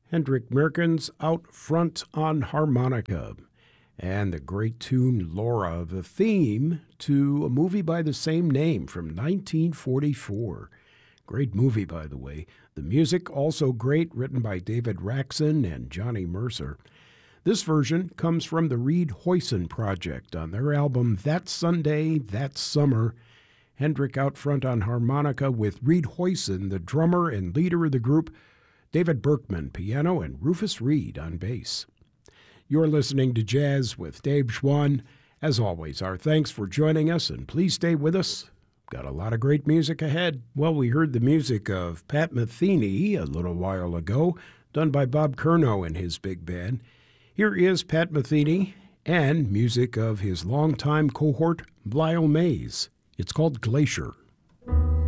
Hendrik Merkens out front on harmonica, and the great tune Laura, the theme to a movie by the same name from 1944. Great movie, by the way. The music also great, written by David Raxon and Johnny Mercer. This version comes from the Reed Hoyson Project on their album That Sunday, That Summer. Hendrik out front on harmonica with Reed Hoyson, the drummer and leader of the group, David Berkman, piano, and Rufus Reed on bass. You're listening to Jazz with Dave Schwann. As always, our thanks for joining us, and please stay with us. Got a lot of great music ahead. Well, we heard the music of Pat Metheny a little while ago, done by Bob Curnow and his big band. Here is Pat Metheny and music of his longtime cohort, Lyle Mays. It's called Glacier.